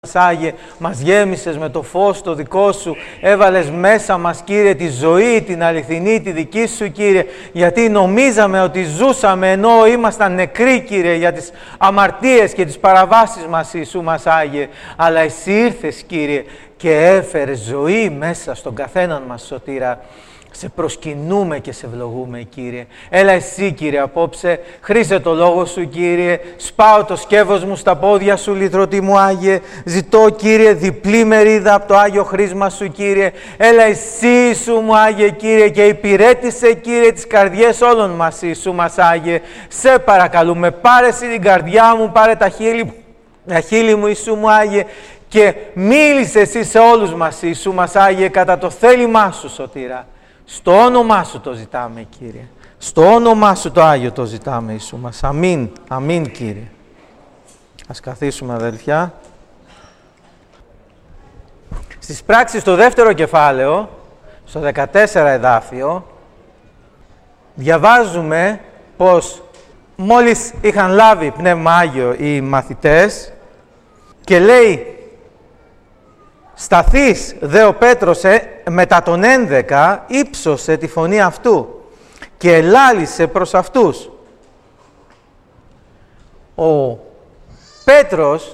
Άγιε, μας γέμισες με το φως το δικό Σου, έβαλες μέσα μας, Κύριε, τη ζωή, την αληθινή, τη δική Σου, Κύριε, γιατί νομίζαμε ότι ζούσαμε ενώ ήμασταν νεκροί, Κύριε, για τις αμαρτίες και τις παραβάσεις μας, Ιησού μας Άγιε, αλλά Εσύ ήρθες, Κύριε, και έφερες ζωή μέσα στον καθέναν μας, Σωτήρα. Σε προσκυνούμε και σε ευλογούμε, Κύριε. Έλα Εσύ, Κύριε, απόψε, χρήσε το λόγο Σου, Κύριε. Σπάω το σκεύος μου στα πόδια Σου, λυτρωτή μου Άγιε. Ζητώ, Κύριε, διπλή μερίδα από το Άγιο χρήσμα Σου, Κύριε. Έλα Εσύ, Ιησού μου Άγιε, Κύριε, και υπηρέτησε, Κύριε, τις καρδιές όλων μας, Ιησού μας Άγιε. Σε παρακαλούμε, πάρε Εσύ την καρδιά μου, πάρε τα χείλη μου, Ιησού μου Άγιε, και μίλησε Εσύ σε όλους μας, Ιησού μας Άγιε, κατά το θέλημά Σου, Σωτήρα. Στο όνομά Σου το ζητάμε, Κύριε. Στο όνομά Σου το Άγιο το ζητάμε, Ιησού μας. Αμήν. Αμήν, Κύριε. Ας καθίσουμε, αδελφιά. Στις πράξεις στο δεύτερο κεφάλαιο, στο 14 εδάφιο, διαβάζουμε πως μόλις είχαν λάβει Πνεύμα Άγιο οι μαθητές και λέει: «Σταθείς δε ο Πέτρος μετά τον 11 ύψωσε τη φωνή αυτού και ελάλησε προς αυτούς». Ο Πέτρος,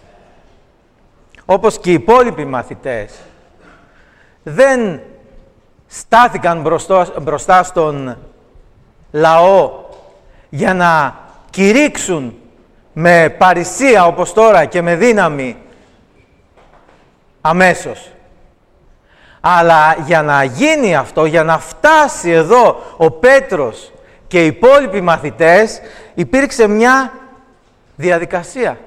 όπως και οι υπόλοιποι μαθητές, δεν στάθηκαν μπροστά στον λαό για να κηρύξουν με παρησία όπως τώρα και με δύναμη αμέσως. Αλλά για να γίνει αυτό, για να φτάσει εδώ ο Πέτρος και οι υπόλοιποι μαθητές, υπήρξε μια διαδικασία.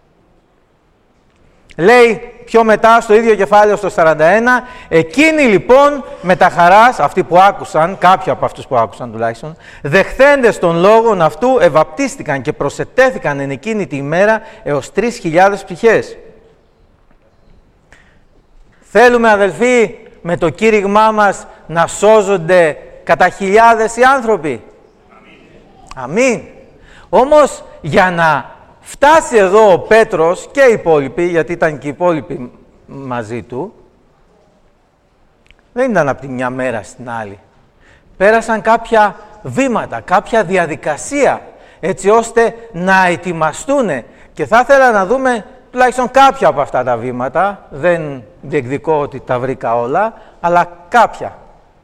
Λέει πιο μετά στο ίδιο κεφάλαιο στο 41, εκείνοι λοιπόν με τα χαράς, αυτοί που άκουσαν, κάποιοι από αυτούς που άκουσαν τουλάχιστον, δεχθέντες των λόγων αυτού, ευαπτίστηκαν και προσετέθηκαν εν εκείνη τη ημέρα έως 3.000 ψυχές. Θέλουμε, αδελφοί, με το κήρυγμά μας να σώζονται κατά χιλιάδες οι άνθρωποι. Αμήν. Όμως, για να φτάσει εδώ ο Πέτρος και οι υπόλοιποι, γιατί ήταν και οι υπόλοιποι μαζί του, δεν ήταν από τη μια μέρα στην άλλη. Πέρασαν κάποια βήματα, κάποια διαδικασία, έτσι ώστε να ετοιμαστούν. Και θα ήθελα να δούμε τουλάχιστον κάποια από αυτά τα βήματα. Δεν διεκδικώ ότι τα βρήκα όλα, αλλά κάποια.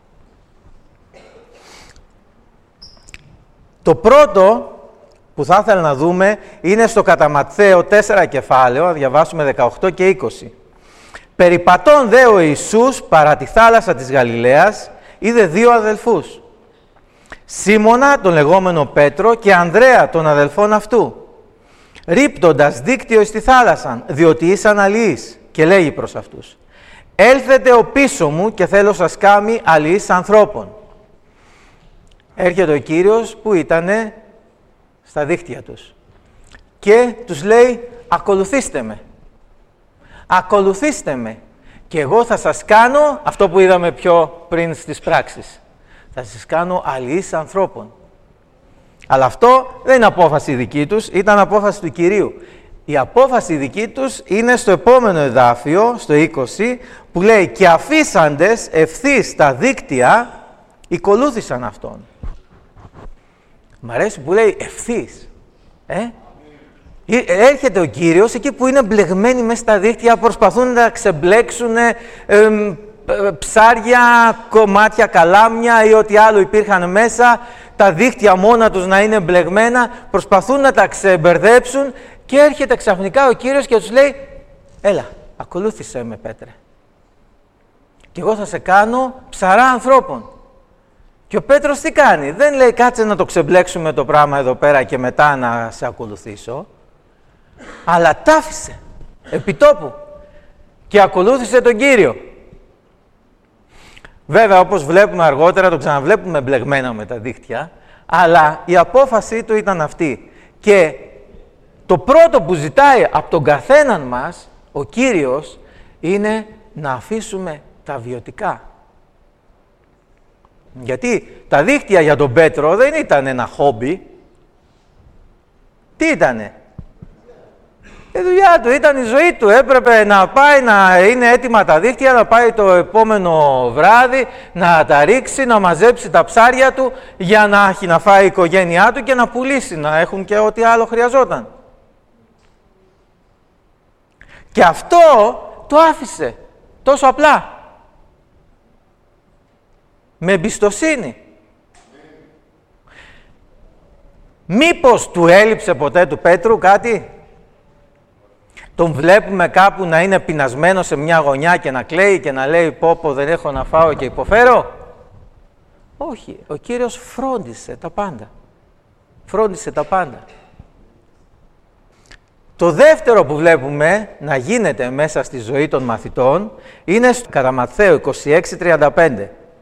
Το πρώτο που θα ήθελα να δούμε είναι στο κατά Ματθαίο 4 κεφάλαιο, θα διαβάσουμε 18 και 20. «Περιπατών δε ο Ιησούς παρά τη θάλασσα της Γαλιλαίας, είδε δύο αδελφούς, Σίμωνα τον λεγόμενο Πέτρο και Ανδρέα τον αδελφόν αυτού, ρίπτοντας δίκτυο στη θάλασσα, διότι ήσαν αλληλείς, και λέγει προς αυτούς: έλθετε ο πίσω μου και θέλω σας κάμει αλληλείς ανθρώπων». Έρχεται ο Κύριος που ήτανε στα δίκτυα τους και τους λέει: ακολουθήστε με. Ακολουθήστε με και εγώ θα σας κάνω αυτό που είδαμε πιο πριν στις πράξεις. Θα σας κάνω αλληλείς ανθρώπων. Αλλά αυτό δεν είναι απόφαση δική τους, ήταν απόφαση του Κυρίου. Η απόφαση δική τους είναι στο επόμενο εδάφιο, στο 20, που λέει: και αφήσαντες ευθύς τα δίκτυα, ακολούθησαν αυτόν. Μ' αρέσει που λέει ευθύς. Έρχεται ο Κύριος εκεί που είναι μπλεγμένοι μέσα στα δίκτυα, προσπαθούν να ξεμπλέξουν ψάρια, κομμάτια, καλάμια ή ό,τι άλλο υπήρχαν μέσα, τα δίκτυα μόνα τους να είναι μπλεγμένα, προσπαθούν να τα ξεμπερδέψουν και έρχεται ξαφνικά ο Κύριος και τους λέει: έλα, ακολούθησέ με, Πέτρε, και εγώ θα σε κάνω ψαρά ανθρώπων. Και ο Πέτρος τι κάνει? Δεν λέει: κάτσε να το ξεμπλέξουμε το πράγμα εδώ πέρα και μετά να σε ακολουθήσω, αλλά τ' άφησε επί τόπου και ακολούθησε τον Κύριο. Βέβαια, όπως βλέπουμε αργότερα, το ξαναβλέπουμε μπλεγμένα με τα δίχτυα, αλλά η απόφαση του ήταν αυτή. Και το πρώτο που ζητάει από τον καθέναν μας ο Κύριος είναι να αφήσουμε τα βιωτικά. Γιατί τα δίχτυα για τον Πέτρο δεν ήταν ένα χόμπι. Τι ήτανε? Η δουλειά του ήταν η ζωή του. Έπρεπε να πάει να είναι έτοιμα τα δίχτυα, να πάει το επόμενο βράδυ, να τα ρίξει, να μαζέψει τα ψάρια του για να έχει να φάει η οικογένειά του και να πουλήσει, να έχουν και ό,τι άλλο χρειαζόταν. Και αυτό το άφησε τόσο απλά. Με εμπιστοσύνη. Μήπως του έλειψε ποτέ του Πέτρου κάτι? Τον βλέπουμε κάπου να είναι πεινασμένο σε μια γωνιά και να κλαίει και να λέει «Πω, δεν έχω να φάω και υποφέρω». Όχι, ο Κύριος φρόντισε τα πάντα. Φρόντισε τα πάντα. Το δεύτερο που βλέπουμε να γίνεται μέσα στη ζωή των μαθητών είναι κατά Ματθαίου 26-35.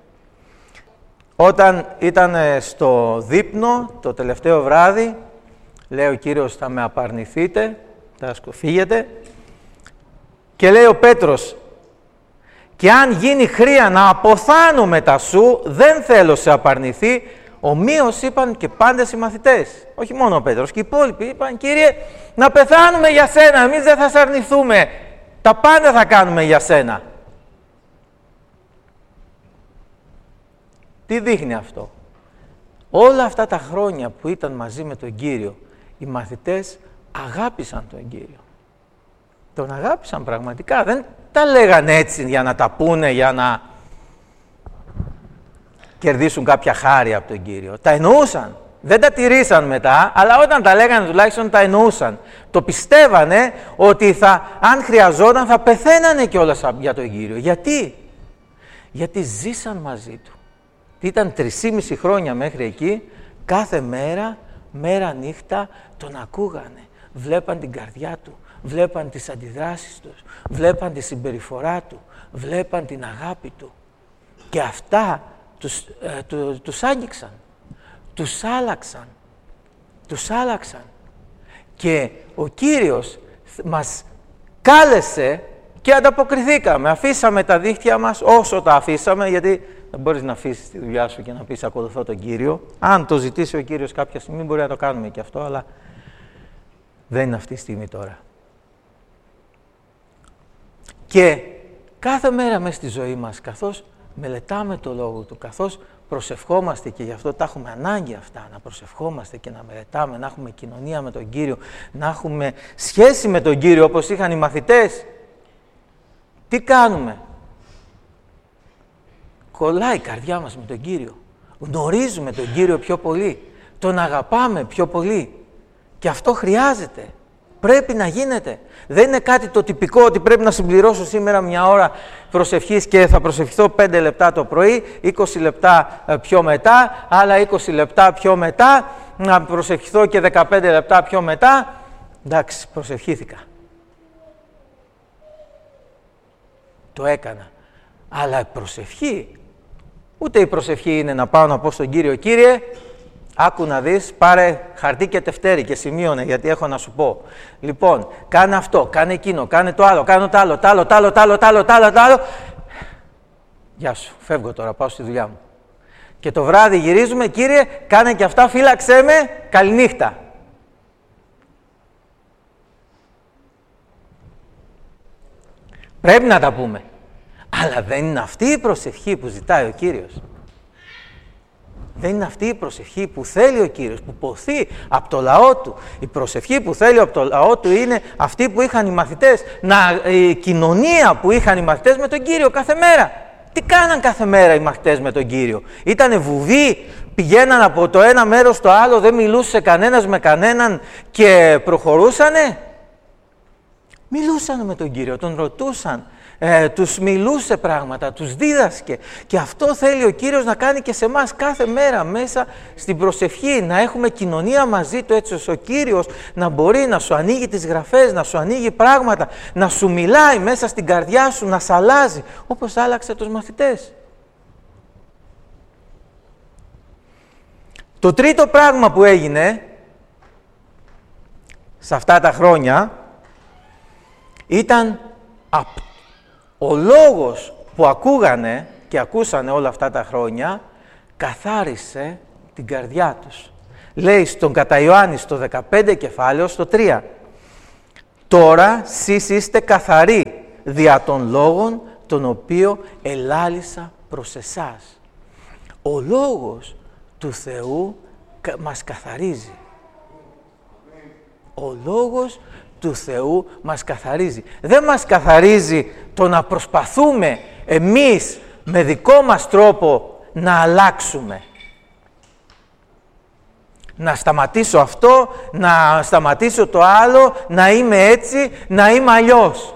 Όταν ήταν στο δείπνο το τελευταίο βράδυ, λέει ο Κύριος «Θα με απαρνηθείτε, θα φύγετε». Και λέει ο Πέτρος «Και αν γίνει χρία να αποθάνω μετά σου, δεν θέλω σε απαρνηθεί». Ομοίως είπαν και πάντες οι μαθητές, όχι μόνο ο Πέτρος, και οι υπόλοιποι είπαν «Κύριε, να πεθάνουμε για σένα, εμείς δεν θα σε αρνηθούμε, τα πάντα θα κάνουμε για σένα». Τι δείχνει αυτό? Όλα αυτά τα χρόνια που ήταν μαζί με τον Κύριο, οι μαθητές αγάπησαν τον Κύριο. Τον αγάπησαν πραγματικά, δεν τα λέγαν έτσι για να τα πούνε, για να κερδίσουν κάποια χάρη από τον Κύριο. Τα εννοούσαν. Δεν τα τηρήσαν μετά, αλλά όταν τα λέγανε τουλάχιστον τα εννοούσαν. Το πιστεύανε ότι αν χρειαζόταν θα πεθαίνανε κιόλας για τον Κύριο. Γιατί? Γιατί ζήσαν μαζί του. Ήταν 3,5 χρόνια μέχρι εκεί, κάθε μέρα νύχτα τον ακούγανε. Βλέπαν την καρδιά του, βλέπαν τις αντιδράσεις του, βλέπαν τη συμπεριφορά του, βλέπαν την αγάπη του. Και αυτά τους άγγιξαν, τους άλλαξαν. Και ο Κύριος μας κάλεσε και ανταποκριθήκαμε. Αφήσαμε τα δίχτυα μας όσο τα αφήσαμε, γιατί δεν μπορείς να αφήσεις τη δουλειά σου και να πεις ακολουθώ τον Κύριο. Αν το ζητήσει ο Κύριος κάποια στιγμή μπορεί να το κάνουμε και αυτό, αλλά δεν είναι αυτή η στιγμή τώρα. Και κάθε μέρα μέσα στη ζωή μας, καθώς μελετάμε το Λόγο Του, καθώς προσευχόμαστε, και γι' αυτό τα έχουμε ανάγκη αυτά, να προσευχόμαστε και να μελετάμε, να έχουμε κοινωνία με τον Κύριο, να έχουμε σχέση με τον Κύριο όπως είχαν οι μαθητές. Τι κάνουμε? Κολλάει η καρδιά μας με τον Κύριο. Γνωρίζουμε τον Κύριο πιο πολύ. Τον αγαπάμε πιο πολύ. Και αυτό χρειάζεται. Πρέπει να γίνεται. Δεν είναι κάτι το τυπικό ότι πρέπει να συμπληρώσω σήμερα μια ώρα προσευχής και θα προσευχηθώ 5 λεπτά το πρωί, 20 λεπτά πιο μετά, άλλα 20 λεπτά πιο μετά, να προσευχηθώ και 15 λεπτά πιο μετά. Εντάξει, προσευχήθηκα. Το έκανα. Αλλά η προσευχή, ούτε η προσευχή είναι να πάω να πω στον Κύριο «Κύριε, άκου να δεις, πάρε χαρτί και τευτέρι και σημείωνε γιατί έχω να σου πω. Λοιπόν, κάνε αυτό, κάνε εκείνο, κάνε το άλλο, κάνε το άλλο, το άλλο. Γεια σου, φεύγω τώρα, πάω στη δουλειά μου». Και το βράδυ γυρίζουμε «Κύριε, κάνε και αυτά, φύλαξέ με, καληνύχτα». Πρέπει να τα πούμε. Αλλά δεν είναι αυτή η προσευχή που ζητάει ο Κύριος. Δεν είναι αυτή η προσευχή που θέλει ο Κύριος, που ποθεί από το λαό Του. Η προσευχή που θέλει από το λαό Του είναι αυτή που είχαν οι μαθητές, η κοινωνία που είχαν οι μαθητές με τον Κύριο κάθε μέρα. Τι κάναν κάθε μέρα οι μαθητές με τον Κύριο? Ήτανε βουβοί, πηγαίναν από το ένα μέρος στο άλλο, δεν μιλούσε κανένας με κανέναν και προχωρούσανε? Μιλούσαν με τον Κύριο, τον ρωτούσαν, τους μιλούσε πράγματα, τους δίδασκε. Και αυτό θέλει ο Κύριος να κάνει και σε εμάς κάθε μέρα μέσα στην προσευχή, να έχουμε κοινωνία μαζί Του, έτσι ώστε ο Κύριος να μπορεί να σου ανοίγει τις γραφές, να σου ανοίγει πράγματα, να σου μιλάει μέσα στην καρδιά σου, να σ' αλλάζει, όπως άλλαξε τους μαθητές. Το τρίτο πράγμα που έγινε σε αυτά τα χρόνια ήταν ο λόγος που ακούγανε και ακούσανε όλα αυτά τα χρόνια καθάρισε την καρδιά τους. Λέει στον κατά Ιωάννη στο 15 κεφάλαιο, στο 3. Τώρα σεις είστε καθαροί δια των λόγων τον οποίο ελάλησα προς εσάς. Ο λόγος του Θεού μας καθαρίζει. Ο λόγος του Θεού μας καθαρίζει. Δεν μας καθαρίζει το να προσπαθούμε εμείς με δικό μας τρόπο να αλλάξουμε. Να σταματήσω αυτό, να σταματήσω το άλλο, να είμαι έτσι, να είμαι αλλιώς.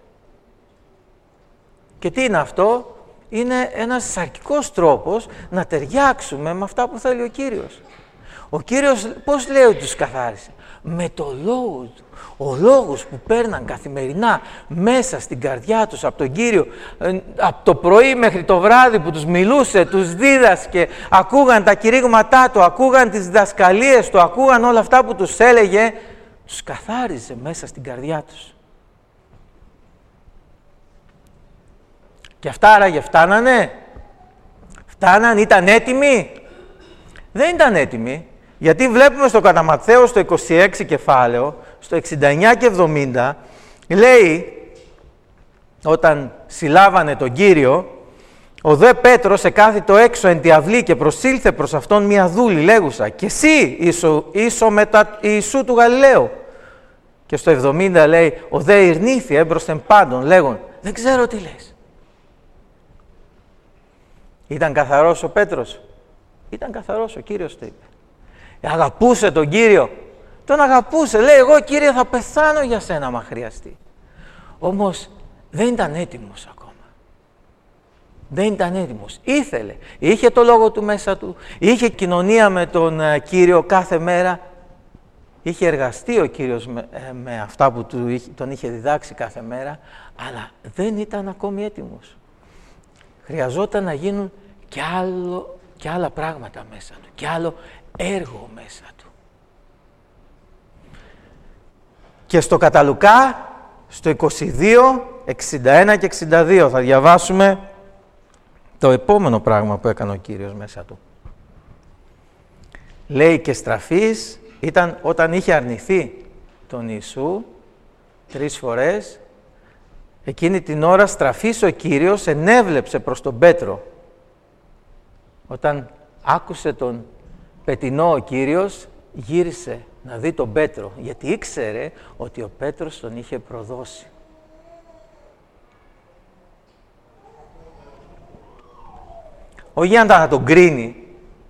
Και τι είναι αυτό? Είναι ένας σαρκικός τρόπος να ταιριάξουμε με αυτά που θέλει ο Κύριος. Ο Κύριος πώς λέει ότι τους καθάρισε? Με το λόγο Του. Ο λόγος που παίρναν καθημερινά μέσα στην καρδιά τους από τον Κύριο, από το πρωί μέχρι το βράδυ που τους μιλούσε, τους δίδασκε, ακούγαν τα κηρύγματά Του, ακούγαν τις διδασκαλίες Του, ακούγαν όλα αυτά που τους έλεγε, τους καθάριζε μέσα στην καρδιά τους. Και αυτά άραγε φτάνανε? Φτάναν, ήταν έτοιμοι? Δεν ήταν έτοιμοι. Γιατί βλέπουμε στο κατά Ματθαίο στο 26 κεφάλαιο, στο 69 και 70, λέει, όταν συλλάβανε τον Κύριο, ο δε Πέτρος εκάθιτο έξω εν τη αυλή και προσήλθε προς αυτόν μια δούλη λέγουσα, «Και εσύ ίσο μετά Ιησού του Γαλιλαίου». Και στο 70 λέει, ο δε ειρνήθη έμπροσθεν πάντων, λέγον, «Δεν ξέρω τι λες». Ήταν καθαρός ο Πέτρος? Ήταν καθαρός, ο Κύριος το είπε. Αγαπούσε τον Κύριο. Τον αγαπούσε. Λέει, εγώ Κύριε θα πεθάνω για σένα άμα χρειαστεί. Όμως δεν ήταν έτοιμος ακόμα. Δεν ήταν έτοιμος. Ήθελε. Είχε το λόγο του μέσα του. Είχε κοινωνία με τον Κύριο κάθε μέρα. Είχε εργαστεί ο Κύριος με αυτά που τον είχε διδάξει κάθε μέρα. Αλλά δεν ήταν ακόμη έτοιμος. Χρειαζόταν να γίνουν και άλλα πράγματα μέσα του. Και άλλο έργο μέσα του. Και στο κατά Λουκά, στο 22, 61 και 62 θα διαβάσουμε το επόμενο πράγμα που έκανε ο Κύριος μέσα του. Λέει και στραφής ήταν όταν είχε αρνηθεί τον Ιησού 3 φορές, εκείνη την ώρα στραφής ο Κύριος ενέβλεψε προς τον Πέτρο. Όταν άκουσε τον πετεινό ο Κύριος, γύρισε να δει τον Πέτρο, γιατί ήξερε ότι ο Πέτρος τον είχε προδώσει. Όχι για να τον κρίνει,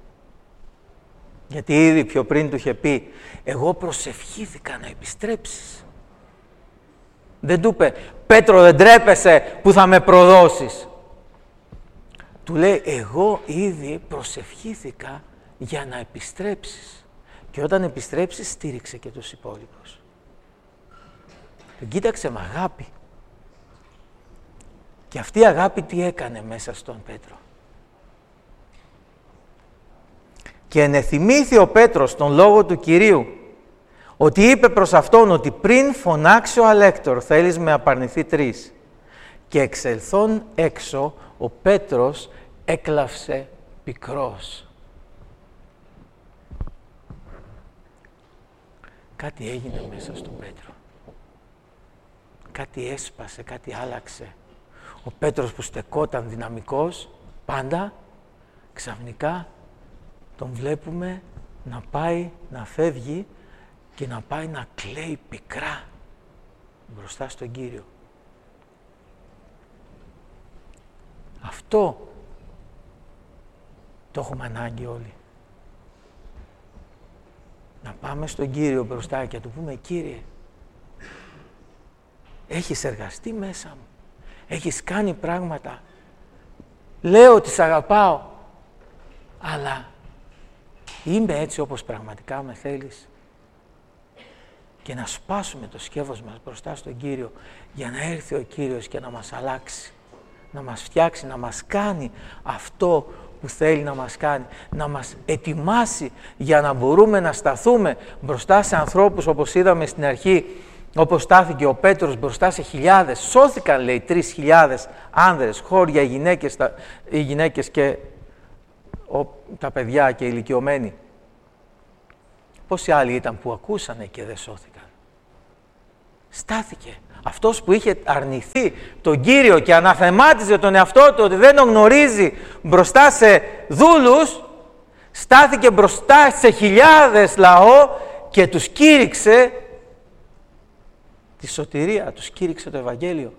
γιατί ήδη πιο πριν του είχε πει, εγώ προσευχήθηκα να επιστρέψεις. Δεν του είπε, Πέτρο δεν τρέπεσαι που θα με προδώσεις. Του λέει, εγώ ήδη προσευχήθηκα για να επιστρέψεις. Και όταν επιστρέψεις, στήριξε και τους υπόλοιπους. Τον κοίταξε με αγάπη. Και αυτή η αγάπη τι έκανε μέσα στον Πέτρο? Και ενεθυμήθη ο Πέτρος τον λόγο του Κυρίου, ότι είπε προς αυτόν ότι πριν φωνάξει ο αλέκτορ, θέλεις με απαρνηθεί 3. Και εξελθών έξω, ο Πέτρος έκλαυσε πικρός. Κάτι έγινε μέσα στον Πέτρο. Κάτι έσπασε, κάτι άλλαξε. Ο Πέτρος που στεκόταν δυναμικός, πάντα, ξαφνικά τον βλέπουμε να πάει, να φεύγει και να πάει να κλαίει πικρά μπροστά στον Κύριο. Αυτό το έχουμε ανάγκη όλοι. Να πάμε στον Κύριο μπροστά και να του πούμε, Κύριε, έχεις εργαστεί μέσα μου, έχεις κάνει πράγματα, λέω ότι σ' αγαπάω, αλλά είμαι έτσι όπως πραγματικά με θέλεις? Και να σπάσουμε το σκεύος μας μπροστά στον Κύριο για να έρθει ο Κύριος και να μας αλλάξει, να μας φτιάξει, να μας κάνει αυτό που θέλει να μας κάνει, να μας ετοιμάσει για να μπορούμε να σταθούμε μπροστά σε ανθρώπους όπως είδαμε στην αρχή, όπως στάθηκε ο Πέτρος μπροστά σε χιλιάδες. Σώθηκαν, λέει, 3.000 άνδρες, χώρια, οι γυναίκες και τα παιδιά και οι ηλικιωμένοι. Πόσοι άλλοι ήταν που ακούσανε και δεν σώθηκαν? Στάθηκε. Αυτός που είχε αρνηθεί τον Κύριο και αναθεμάτιζε τον εαυτό του ότι δεν τον γνωρίζει μπροστά σε δούλους, στάθηκε μπροστά σε χιλιάδες λαό και τους κήρυξε τη σωτηρία, τους κήρυξε το Ευαγγέλιο.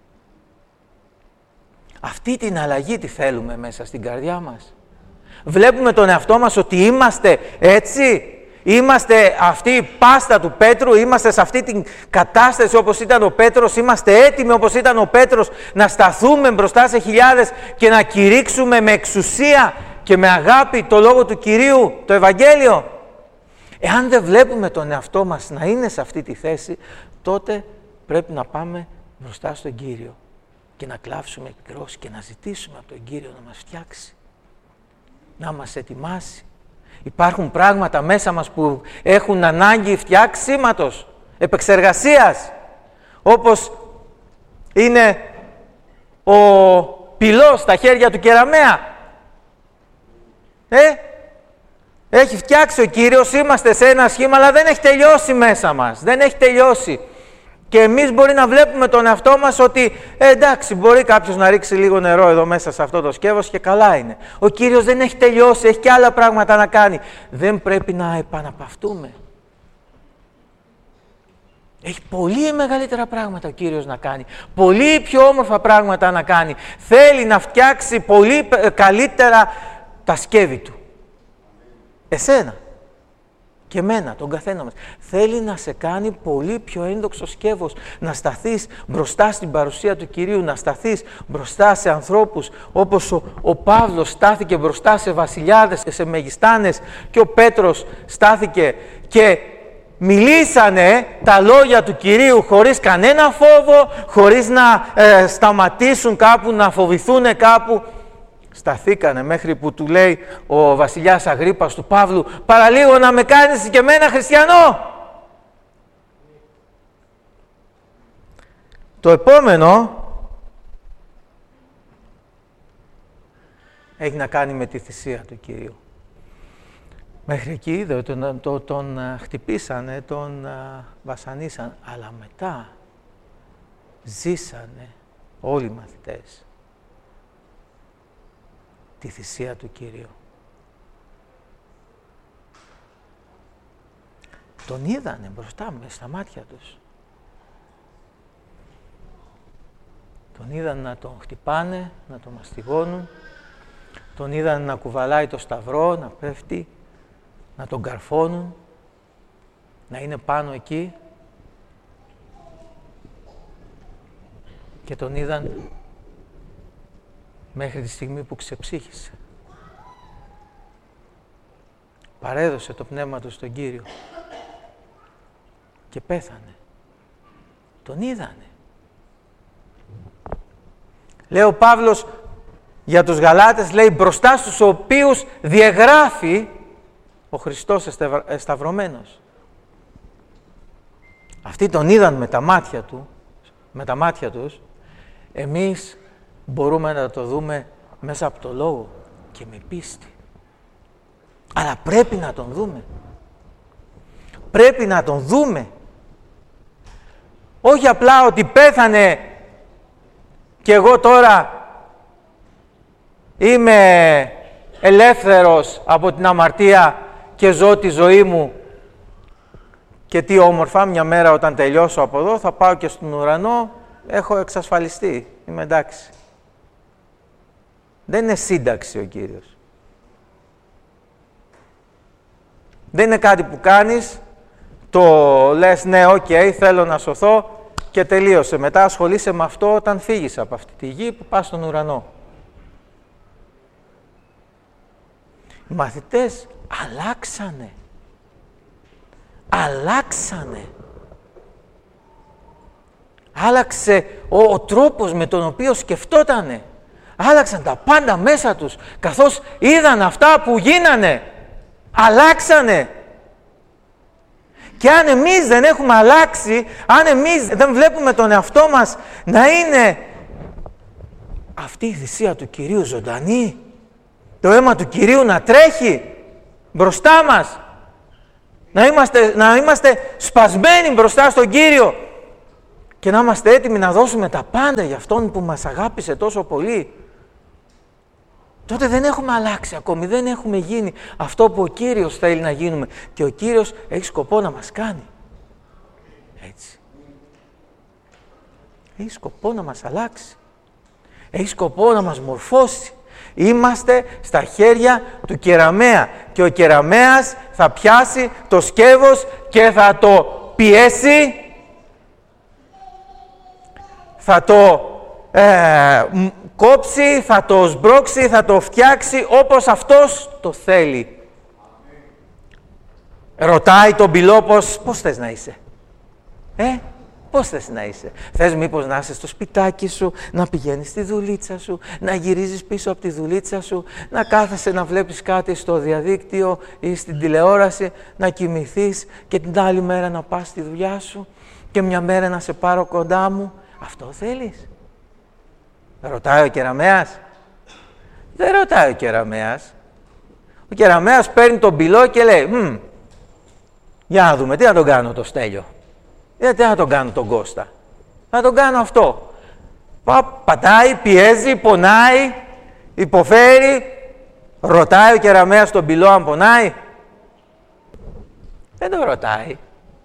Αυτή την αλλαγή τη θέλουμε μέσα στην καρδιά μας. Βλέπουμε τον εαυτό μας ότι είμαστε έτσι. Είμαστε αυτή η πάστα του Πέτρου, είμαστε σε αυτή την κατάσταση όπως ήταν ο Πέτρος, είμαστε έτοιμοι όπως ήταν ο Πέτρος να σταθούμε μπροστά σε χιλιάδες και να κηρύξουμε με εξουσία και με αγάπη το Λόγο του Κυρίου, το Ευαγγέλιο. Εάν δεν βλέπουμε τον εαυτό μας να είναι σε αυτή τη θέση, τότε πρέπει να πάμε μπροστά στον Κύριο και να κλάψουμε εκτρός και να ζητήσουμε από τον Κύριο να μας φτιάξει, να μας ετοιμάσει. Υπάρχουν πράγματα μέσα μας που έχουν ανάγκη φτιάξηματος, επεξεργασίας, όπως είναι ο πυλός στα χέρια του κεραμαία. Έχει φτιάξει ο Κύριος, είμαστε σε ένα σχήμα, αλλά δεν έχει τελειώσει μέσα μας, δεν έχει τελειώσει. Και εμείς μπορεί να βλέπουμε τον εαυτό μας ότι εντάξει, μπορεί κάποιος να ρίξει λίγο νερό εδώ μέσα σε αυτό το σκεύος και καλά είναι. Ο Κύριος δεν έχει τελειώσει, έχει και άλλα πράγματα να κάνει. Δεν πρέπει να επαναπαυτούμε. Έχει πολύ μεγαλύτερα πράγματα ο Κύριος να κάνει. Πολύ πιο όμορφα πράγματα να κάνει. Θέλει να φτιάξει πολύ καλύτερα τα σκεύη του. Εσένα. Και εμένα, τον καθένα μας. Θέλει να σε κάνει πολύ πιο ένδοξο σκεύος, να σταθείς μπροστά στην παρουσία του Κυρίου, να σταθείς μπροστά σε ανθρώπους όπως ο Παύλος στάθηκε μπροστά σε βασιλιάδες και σε μεγιστάνες και ο Πέτρος στάθηκε και μιλήσανε τα λόγια του Κυρίου χωρίς κανένα φόβο, χωρίς να σταματήσουν κάπου, να φοβηθούν κάπου. Σταθήκανε μέχρι που του λέει ο βασιλιάς Αγρίππας του Παύλου, παραλίγο να με κάνεις και εμένα χριστιανό. Το επόμενο έχει να κάνει με τη θυσία του Κυρίου. Μέχρι εκεί τον χτυπήσανε, τον βασανίσαν, αλλά μετά ζήσανε όλοι οι μαθητές τη θυσία του Κυρίου. Τον είδανε μπροστά στα μάτια τους. Τον είδαν να τον χτυπάνε, να τον μαστιγώνουν. Τον είδαν να κουβαλάει το σταυρό, να πέφτει, να τον καρφώνουν, να είναι πάνω εκεί. Και τον είδαν μέχρι τη στιγμή που ξεψύχησε. Παρέδωσε το πνεύμα του στον Κύριο και πέθανε. Τον είδανε. Λέει ο Παύλος για τους Γαλάτες, λέει, μπροστά στους οποίους διαγράφει ο Χριστός εσταυρωμένος. Αυτοί τον είδαν με τα μάτια τους, εμείς μπορούμε να το δούμε μέσα από το Λόγο και με πίστη. Αλλά πρέπει να τον δούμε. Πρέπει να τον δούμε. Όχι απλά ότι πέθανε και εγώ τώρα είμαι ελεύθερος από την αμαρτία και ζω τη ζωή μου και τι όμορφα, μια μέρα όταν τελειώσω από εδώ θα πάω και στον ουρανό, έχω εξασφαλιστεί, είμαι εντάξει. Δεν είναι σύνταξη ο Κύριος. Δεν είναι κάτι που κάνεις, το λες ναι, οκ, θέλω να σωθώ και τελείωσε. Μετά ασχολείσαι με αυτό όταν φύγεις από αυτή τη γη που πας στον ουρανό. Οι μαθητές αλλάξανε. Άλλαξε ο τρόπος με τον οποίο σκεφτότανε. Άλλαξαν τα πάντα μέσα τους, καθώς είδαν αυτά που γίνανε. Αλλάξανε. Και αν εμείς δεν έχουμε αλλάξει, αν εμείς δεν βλέπουμε τον εαυτό μας να είναι αυτή η θυσία του Κυρίου ζωντανή, το αίμα του Κυρίου να τρέχει μπροστά μας, να είμαστε σπασμένοι μπροστά στον Κύριο, και να είμαστε έτοιμοι να δώσουμε τα πάντα για Αυτόν που μας αγάπησε τόσο πολύ, τότε δεν έχουμε αλλάξει ακόμη, δεν έχουμε γίνει αυτό που ο Κύριος θέλει να γίνουμε. Και ο Κύριος έχει σκοπό να μας κάνει έτσι. Έχει σκοπό να μας αλλάξει. Έχει σκοπό να μας μορφώσει. Είμαστε στα χέρια του κεραμαία και ο κεραμέας θα πιάσει το σκεύος και θα το πιέσει, θα το κόψει, θα το σμπρώξει, θα το φτιάξει όπως αυτός το θέλει. Ρωτάει τον πυλό πώς θες να είσαι. Πώς θες να είσαι. Θες μήπως να είσαι στο σπιτάκι σου, να πηγαίνεις στη δουλίτσα σου, να γυρίζεις πίσω από τη δουλίτσα σου, να κάθεσαι να βλέπεις κάτι στο διαδίκτυο ή στην τηλεόραση, να κοιμηθείς και την άλλη μέρα να πας στη δουλειά σου και μια μέρα να σε πάρω κοντά μου. Αυτό θέλεις. Ρωτάει ο κεραμέας. Δεν ρωτάει ο κεραμέας. Ο κεραμέας παίρνει τον πυλό και λέει για να δούμε τι να τον κάνω το Στέλιο. Γιατί να τον κάνω τον Κώστα. Να τον κάνω αυτό. Πατάει, πιέζει, πονάει, υποφέρει. Ρωτάει ο κεραμέας τον πυλό αν πονάει. Δεν τον ρωτάει.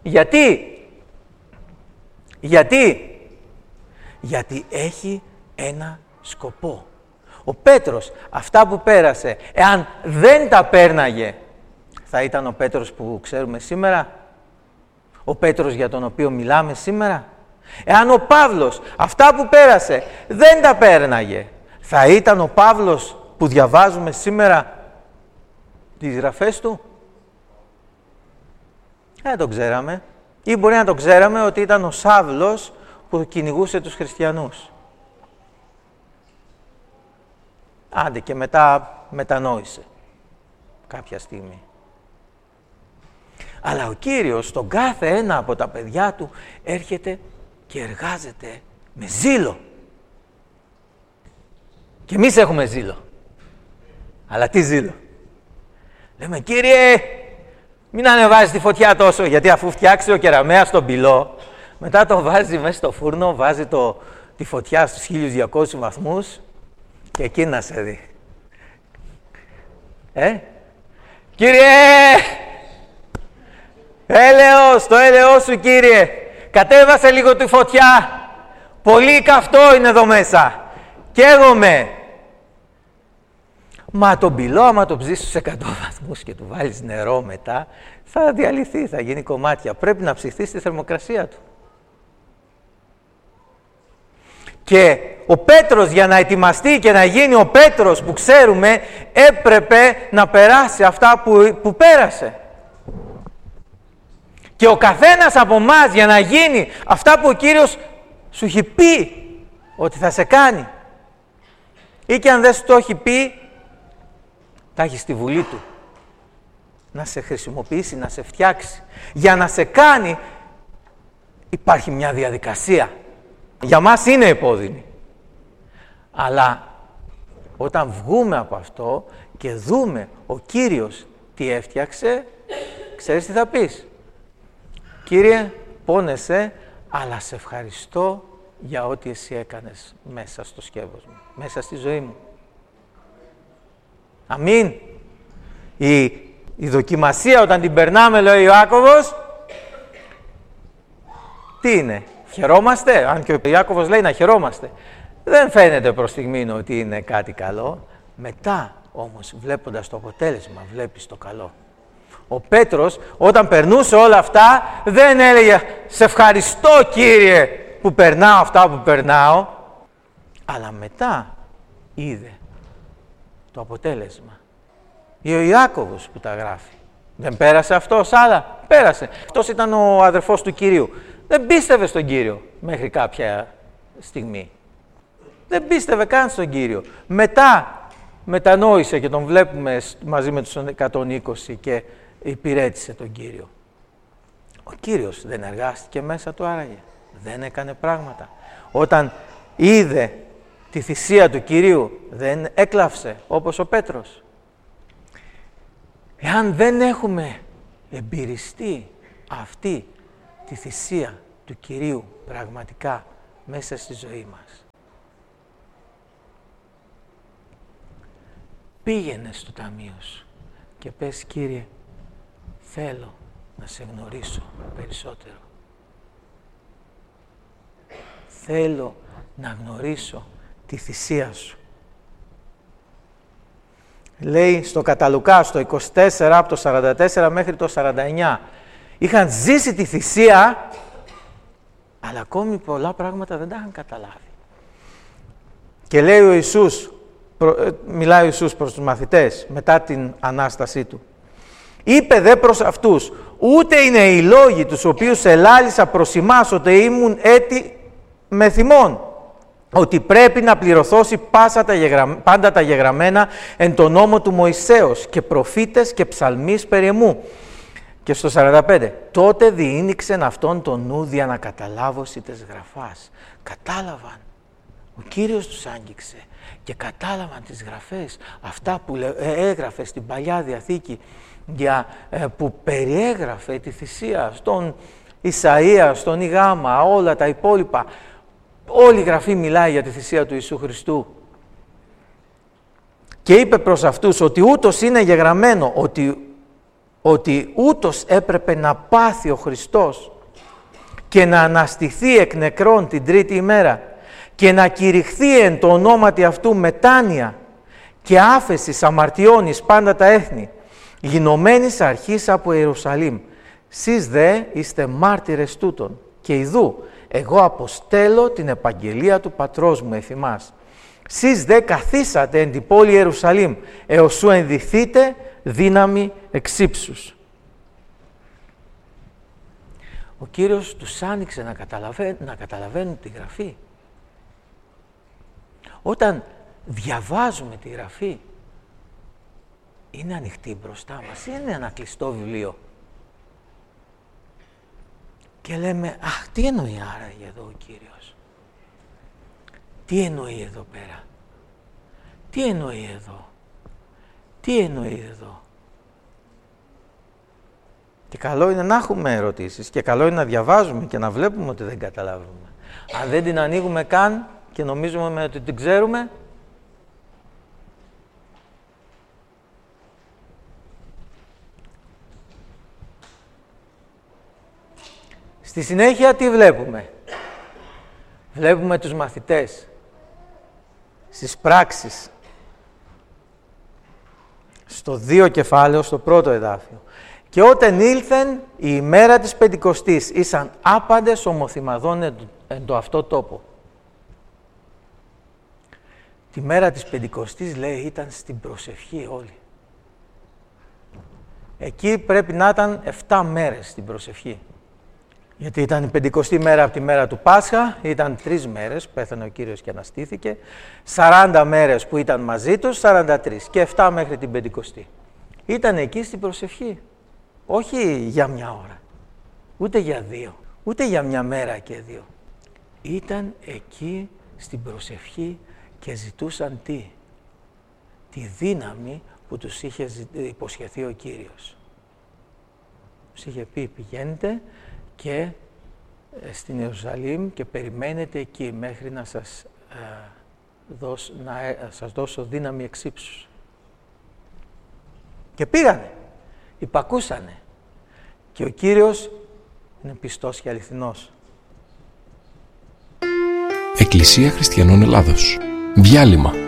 Γιατί έχει ένα σκοπό. Ο Πέτρος αυτά που πέρασε, εάν δεν τα πέρναγε, θα ήταν ο Πέτρος που ξέρουμε σήμερα. Ο Πέτρος για τον οποίο μιλάμε σήμερα. Εάν ο Παύλος αυτά που πέρασε δεν τα πέρναγε, θα ήταν ο Παύλος που διαβάζουμε σήμερα τις γραφές του. Δεν τον ξέραμε. Ή μπορεί να τον ξέραμε ότι ήταν ο Σάβλος που κυνηγούσε τους χριστιανούς. Άντε και μετά μετανόησε κάποια στιγμή. Αλλά ο Κύριος στον κάθε ένα από τα παιδιά του έρχεται και εργάζεται με ζήλο. Και εμείς έχουμε ζήλο. Αλλά τι ζήλο. Λέμε, Κύριε, μην ανεβάζεις τη φωτιά τόσο, γιατί αφού φτιάξει ο κεραμέας τον πυλό, μετά το βάζει μέσα στο φούρνο, βάζει τη φωτιά στους 1200 βαθμούς και εκεί να σε δει. Κύριε! Έλεος, το έλεος σου, Κύριε! Κατέβασε λίγο τη φωτιά! Πολύ καυτό είναι εδώ μέσα! Καίγομαι! Μα τον πυλό, άμα το ψήσεις στους 100 βαθμούς και του βάλεις νερό μετά, θα διαλυθεί, θα γίνει κομμάτια. Πρέπει να ψηθεί στη θερμοκρασία του. Και ο Πέτρος, για να ετοιμαστεί και να γίνει ο Πέτρος που ξέρουμε, έπρεπε να περάσει αυτά που πέρασε. Και ο καθένας από εμάς, για να γίνει αυτά που ο Κύριος σου έχει πει ότι θα σε κάνει, ή και αν δεν σου το έχει πει, τα έχει στη Βουλή του να σε χρησιμοποιήσει, να σε φτιάξει. Για να σε κάνει υπάρχει μια διαδικασία. Για μας είναι επώδυνη. Αλλά όταν βγούμε από αυτό και δούμε ο Κύριος τι έφτιαξε, ξέρεις τι θα πεις. Κύριε, πόνεσαι, αλλά σε ευχαριστώ για ό,τι εσύ έκανες μέσα στο σκεύος μου, μέσα στη ζωή μου. Αμήν. Η δοκιμασία όταν την περνάμε, λέει ο Ιάκωβος, τι είναι, χαιρόμαστε, αν και ο Ιάκωβος λέει να χαιρόμαστε. Δεν φαίνεται προς στιγμήν ότι είναι κάτι καλό. Μετά όμως, βλέποντας το αποτέλεσμα, βλέπεις το καλό. Ο Πέτρος όταν περνούσε όλα αυτά δεν έλεγε «Σε ευχαριστώ, Κύριε, που περνάω αυτά που περνάω», αλλά μετά είδε το αποτέλεσμα. Ή ο Ιάκωβος που τα γράφει. Δεν πέρασε αυτός άλλα? Πέρασε. Αυτός ήταν ο αδερφός του Κυρίου. Δεν πίστευε στον Κύριο μέχρι κάποια στιγμή. Δεν πίστευε καν στον Κύριο. Μετά μετανόησε και τον βλέπουμε μαζί με τους 120 και υπηρέτησε τον Κύριο. Ο Κύριος δεν εργάστηκε μέσα του άραγε? Δεν έκανε πράγματα? Όταν είδε τη θυσία του Κυρίου δεν έκλαυσε όπως ο Πέτρος? Εάν δεν έχουμε εμπειριστεί αυτή τη θυσία του Κυρίου πραγματικά μέσα στη ζωή μας. Πήγαινε στο ταμείο σου και πες, Κύριε, θέλω να σε γνωρίσω περισσότερο. Θέλω να γνωρίσω τη θυσία σου. Λέει στο Καταλουκά, στο 24, από το 44 μέχρι το 49. Είχαν ζήσει τη θυσία, αλλά ακόμη πολλά πράγματα δεν τα είχαν καταλάβει. Και λέει ο Ιησούς, μιλάει ο Ιησούς προς τους μαθητές μετά την Ανάστασή του. Είπε δε προς αυτούς, ούτε είναι οι λόγοι τους οποίους ελάλησα προς ημάς, ότι ήμουν έτη με θυμών, ότι πρέπει να πληρωθώσει πάντα τα γεγραμμένα εν το νόμο του Μωυσέως και προφήτες και ψαλμείς περί εμού. Και στο 45, τότε διήνυξεν αυτόν τον νου δια να καταλάβωση τες γραφάς. Κατάλαβαν. Ο Κύριος τους άγγιξε και κατάλαβαν τις γραφές, αυτά που έγραφε στην Παλιά Διαθήκη, που περιέγραφε τη θυσία στον Ισαΐα, στον Ιγάμα, όλα τα υπόλοιπα. Όλη η Γραφή μιλάει για τη θυσία του Ιησού Χριστού. Και είπε προς αυτούς ότι ούτως είναι γεγραμμένο, ότι ούτως έπρεπε να πάθει ο Χριστός και να αναστηθεί εκ νεκρών την τρίτη ημέρα και να κηρυχθεί εν το ονόματι αυτού μετάνοια και άφεσης αμαρτιών εις πάντα τα έθνη, γινωμένης αρχής από Ιερουσαλήμ. Σεις δε είστε μάρτυρες τούτων και ιδού, εγώ αποστέλω την επαγγελία του πατρός μου εφ' ημάς. Σεις δε καθίσατε εν την πόλη Ιερουσαλήμ, έως σου ενδυθείτε δύναμη εξύψους. Ο Κύριος τους άνοιξε να καταλαβαίνουν τη Γραφή. Όταν διαβάζουμε τη Γραφή, είναι ανοιχτή μπροστά μας, είναι ένα κλειστό βιβλίο. Και λέμε, αχ, τι εννοεί άραγε εδώ ο Κύριος. Τι εννοεί εδώ πέρα. Τι εννοεί εδώ. Τι εννοεί εδώ. Και καλό είναι να έχουμε ερωτήσεις και καλό είναι να διαβάζουμε και να βλέπουμε ότι δεν καταλάβουμε. Αν δεν την ανοίγουμε καν και νομίζουμε ότι την ξέρουμε, στη συνέχεια τι βλέπουμε. Βλέπουμε τους μαθητές στις πράξεις, στο 2 κεφάλαιο, στο πρώτο εδάφιο. Και όταν ήλθεν η ημέρα της Πεντηκοστής, ήσαν άπαντες ομοθυμαδών εν το αυτό τόπο. Τη μέρα της Πεντηκοστής, λέει, ήταν στην προσευχή όλοι. Εκεί πρέπει να ήταν 7 μέρες στην προσευχή. Γιατί ήταν η 50η μέρα από τη μέρα του Πάσχα, ήταν 3 μέρες, πέθανε ο Κύριος και αναστήθηκε, 40 μέρες που ήταν μαζί τους, 43 και 7 μέχρι την 50η. Ήταν εκεί στην προσευχή, όχι για μια ώρα, ούτε για 2, ούτε για μια μέρα και 2. Ήταν εκεί στην προσευχή και ζητούσαν τι? Τη δύναμη που τους είχε υποσχεθεί ο Κύριος. Τους είχε πει, πηγαίνετε και στην Ιερουσαλήμ και περιμένετε εκεί μέχρι να σας δώσω δύναμη εξύψους. Και πήγανε, υπακούσανε και ο Κύριος είναι πιστός και αληθινός. Εκκλησία Χριστιανών Ελλάδος. Διάλειμμα.